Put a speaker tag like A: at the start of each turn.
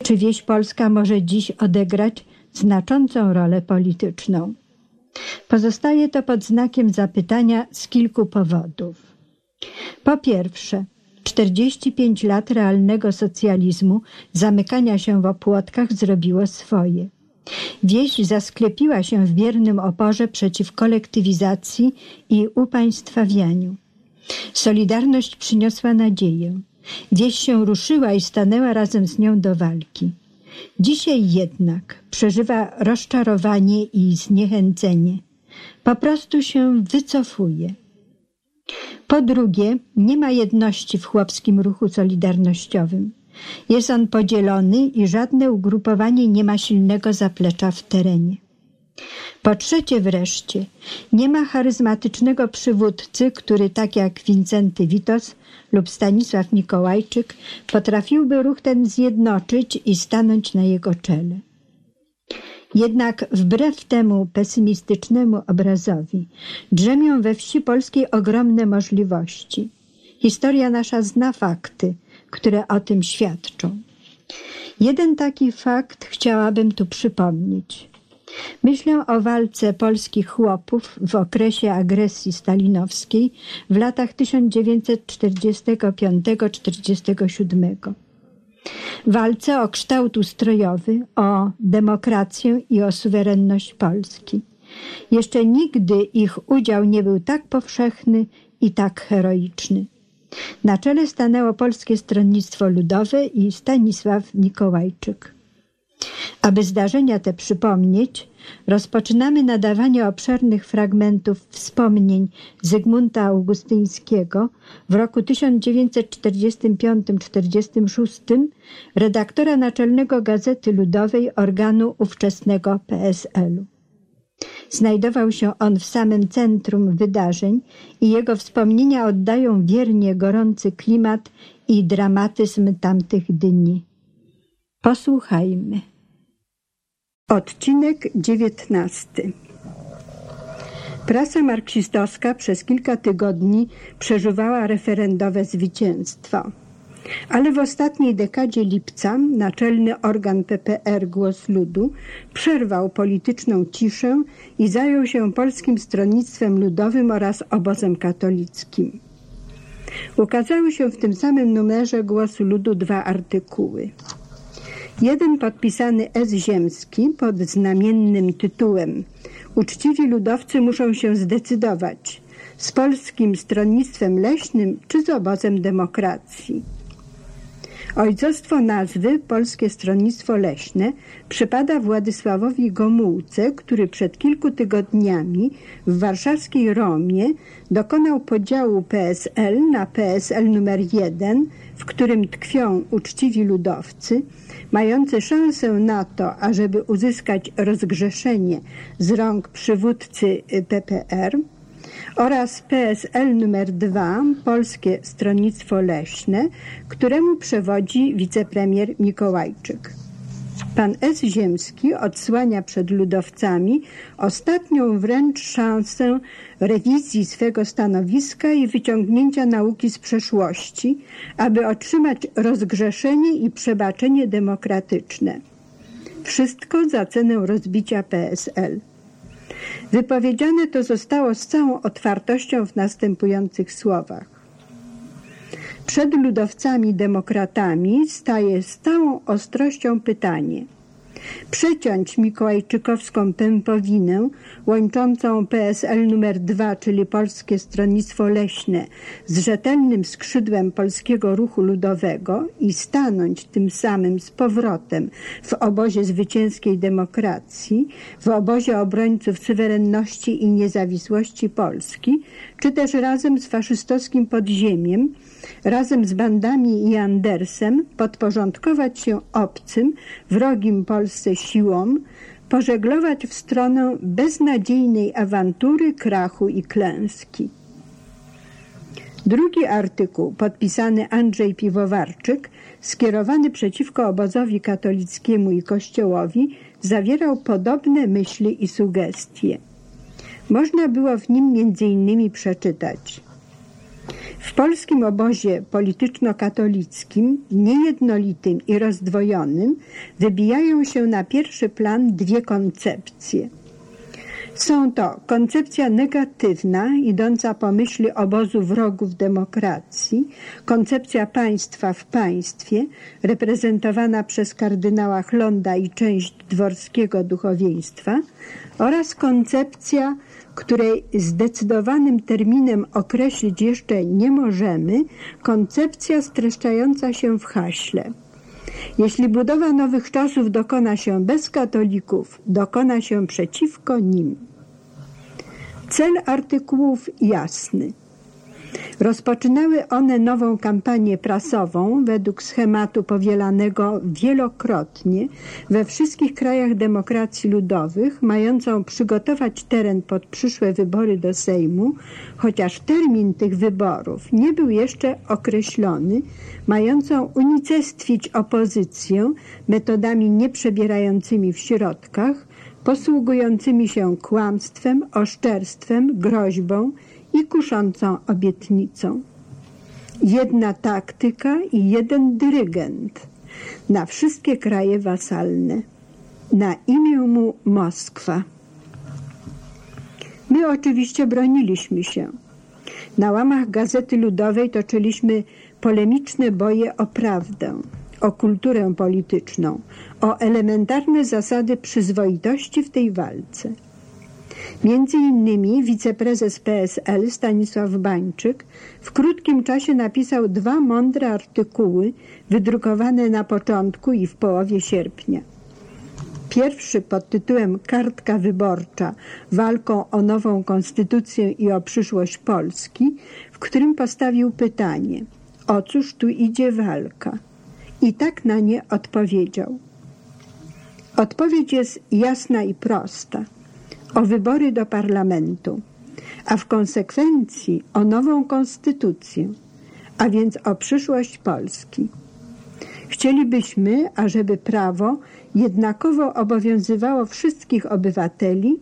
A: Czy wieś polska może dziś odegrać znaczącą rolę polityczną? Pozostaje to pod znakiem zapytania z kilku powodów. Po pierwsze, 45 lat realnego socjalizmu, zamykania się w opłotkach zrobiło swoje. Wieś zasklepiła się w biernym oporze przeciw kolektywizacji i upaństwawianiu. Solidarność przyniosła nadzieję. Wieś się ruszyła i stanęła razem z nią do walki. Dzisiaj jednak przeżywa rozczarowanie i zniechęcenie. Po prostu się wycofuje. Po drugie, nie ma jedności w chłopskim ruchu solidarnościowym. Jest on podzielony i żadne ugrupowanie nie ma silnego zaplecza w terenie. Po trzecie wreszcie, nie ma charyzmatycznego przywódcy, który tak jak Wincenty Witos lub Stanisław Mikołajczyk potrafiłby ruch ten zjednoczyć i stanąć na jego czele. Jednak wbrew temu pesymistycznemu obrazowi drzemią we wsi polskiej ogromne możliwości. Historia nasza zna fakty, które o tym świadczą. Jeden taki fakt chciałabym tu przypomnieć. Myślę o walce polskich chłopów w okresie agresji stalinowskiej w latach 1945–1947. Walce o kształt ustrojowy, o demokrację i o suwerenność Polski. Jeszcze nigdy ich udział nie był tak powszechny i tak heroiczny. Na czele stanęło Polskie Stronnictwo Ludowe i Stanisław Mikołajczyk. Aby zdarzenia te przypomnieć, rozpoczynamy nadawanie obszernych fragmentów wspomnień Zygmunta Augustyńskiego w roku 1945–46, redaktora naczelnego Gazety Ludowej, organu ówczesnego PSL-u. Znajdował się on w samym centrum wydarzeń i jego wspomnienia oddają wiernie gorący klimat i dramatyzm tamtych dni. Posłuchajmy. Odcinek 19. Prasa marksistowska przez kilka tygodni przeżuwała referendowe zwycięstwo. Ale w ostatniej dekadzie lipca naczelny organ PPR Głos Ludu przerwał polityczną ciszę i zajął się Polskim Stronnictwem Ludowym oraz obozem katolickim. Ukazały się w tym samym numerze Głosu Ludu dwa artykuły. Jeden podpisany S. Ziemski pod znamiennym tytułem „Uczciwi ludowcy muszą się zdecydować z Polskim Stronnictwem Leśnym czy z obozem demokracji”. Ojcostwo nazwy Polskie Stronnictwo Leśne przypada Władysławowi Gomułce, który przed kilku tygodniami w warszawskiej Romie dokonał podziału PSL na PSL numer 1, w którym tkwią uczciwi ludowcy, mający szansę na to, ażeby uzyskać rozgrzeszenie z rąk przywódcy PPR, oraz PSL numer 2, Polskie Stronnictwo Leśne, któremu przewodzi wicepremier Mikołajczyk. Pan S. Ziemski odsłania przed ludowcami ostatnią wręcz szansę rewizji swego stanowiska i wyciągnięcia nauki z przeszłości, aby otrzymać rozgrzeszenie i przebaczenie demokratyczne. Wszystko za cenę rozbicia PSL. Wypowiedziane to zostało z całą otwartością w następujących słowach. Przed ludowcami demokratami staje z całą ostrością pytanie: przeciąć mikołajczykowską pępowinę łączącą PSL numer 2, czyli Polskie Stronnictwo Leśne, z rzetelnym skrzydłem polskiego ruchu ludowego i stanąć tym samym z powrotem w obozie zwycięskiej demokracji, w obozie obrońców suwerenności i niezawisłości Polski, czy też razem z faszystowskim podziemiem, razem z bandami i Andersem podporządkować się obcym, wrogim Polsce siłom, pożeglować w stronę beznadziejnej awantury, krachu i klęski. Drugi artykuł, podpisany Andrzej Piwowarczyk, skierowany przeciwko obozowi katolickiemu i Kościołowi, zawierał podobne myśli i sugestie. Można było w nim m.in. przeczytać: W polskim obozie polityczno-katolickim, niejednolitym i rozdwojonym, wybijają się na pierwszy plan dwie koncepcje. Są to koncepcja negatywna, idąca po myśli obozu wrogów demokracji, koncepcja państwa w państwie, reprezentowana przez kardynała Chlonda i część dworskiego duchowieństwa, oraz koncepcja, której zdecydowanym terminem określić jeszcze nie możemy, koncepcja streszczająca się w haśle: jeśli budowa nowych czasów dokona się bez katolików, dokona się przeciwko nim. Cel artykułów jasny. Rozpoczynały one nową kampanię prasową według schematu powielanego wielokrotnie we wszystkich krajach demokracji ludowych, mającą przygotować teren pod przyszłe wybory do Sejmu, chociaż termin tych wyborów nie był jeszcze określony, mającą unicestwić opozycję metodami nieprzebierającymi w środkach, posługującymi się kłamstwem, oszczerstwem, groźbą i kuszącą obietnicą. Jedna taktyka i jeden dyrygent na wszystkie kraje wasalne. Na imię mu Moskwa. My oczywiście broniliśmy się. Na łamach Gazety Ludowej toczyliśmy polemiczne boje o prawdę, o kulturę polityczną, o elementarne zasady przyzwoitości w tej walce. Między innymi wiceprezes PSL Stanisław Bańczyk w krótkim czasie napisał 2 mądre artykuły wydrukowane na początku i w połowie sierpnia. Pierwszy pod tytułem Kartka wyborcza – walką o nową konstytucję i o przyszłość Polski, w którym postawił pytanie: o cóż tu idzie walka? I tak na nie odpowiedział. Odpowiedź jest jasna i prosta. O wybory do parlamentu, a w konsekwencji o nową konstytucję, a więc o przyszłość Polski. Chcielibyśmy, ażeby prawo jednakowo obowiązywało wszystkich obywateli